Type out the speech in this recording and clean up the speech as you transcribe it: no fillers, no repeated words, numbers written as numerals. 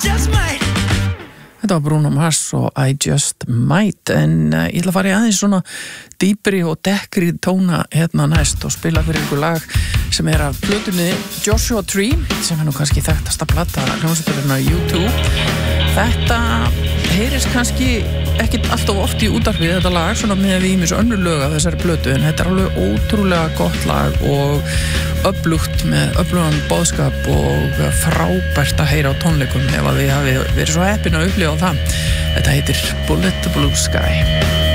Þetta var Bruno Mars og I Just Might en ég ætla að fara í aðeins svona dýpri og dekkri tóna hérna næst og spila fyrir ykkur lag sem af plötunni Joshua Tree sem nú kannski þekktasta plata hljómsveitarinnar U2. Þetta heyrist kannski ekkert alltof oft í útvarpi þetta lag svona með við ýmis önnur lög af þessari plötu en þetta alveg ótrúlega gott lag og öflugt með öflugan boðskap og frábært að heyra á tónleikum ef að við hafi verið svo heppin að upplifa það. Þetta heitir Bullet Blue Sky.